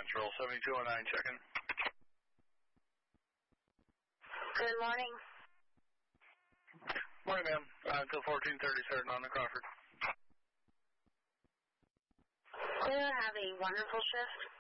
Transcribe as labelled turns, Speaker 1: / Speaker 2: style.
Speaker 1: Pastoral 7209, check-in.
Speaker 2: Good morning.
Speaker 1: Morning, ma'am. Until 14:30, starting on the Crawford.
Speaker 2: Clear, have a wonderful shift.